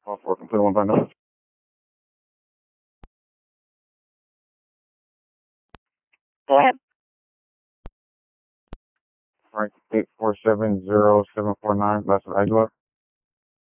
Call for complete 159. Go ahead. Frank 8470749, last of Aguilar.